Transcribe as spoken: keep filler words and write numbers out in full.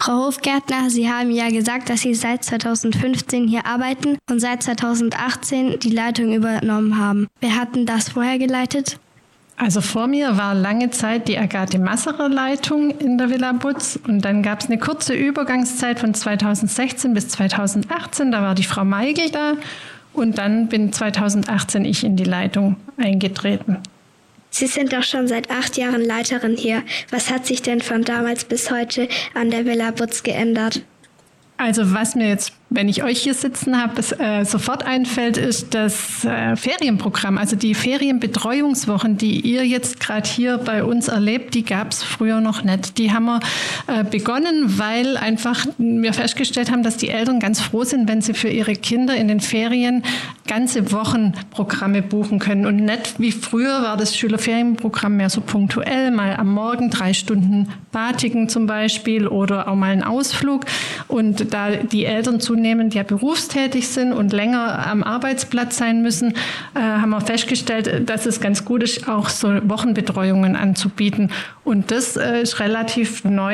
Frau Hofgärtner, Sie haben ja gesagt, dass Sie seit zweitausendfünfzehn hier arbeiten und seit zweitausendachtzehn die Leitung übernommen haben. Wer hat denn das vorher geleitet? Also vor mir war lange Zeit die Agathe Masserer Leitung in der Villa Butz und dann gab es eine kurze Übergangszeit von zweitausendsechzehn bis zweitausendachtzehn, da war die Frau Meigel da und dann bin zweitausendachtzehn ich in die Leitung eingetreten. Sie sind doch schon seit acht Jahren Leiterin hier. Was hat sich denn von damals bis heute an der Villa Butz geändert? Also was mir jetzt, wenn ich euch hier sitzen habe, äh, sofort einfällt, ist das äh, Ferienprogramm. Also die Ferienbetreuungswochen, die ihr jetzt gerade hier bei uns erlebt, die gab es früher noch nicht. Die haben wir äh, begonnen, weil einfach wir festgestellt haben, dass die Eltern ganz froh sind, wenn sie für ihre Kinder in den Ferien ganze Wochenprogramme buchen können. Und nicht wie früher war das Schülerferienprogramm mehr so punktuell, mal am Morgen drei Stunden Batiken zum Beispiel oder auch mal einen Ausflug. Und da die Eltern zunehmend ja berufstätig sind und länger am Arbeitsplatz sein müssen, äh, haben wir festgestellt, dass es ganz gut ist, auch so Wochenbetreuungen anzubieten. Und das äh, ist relativ neu.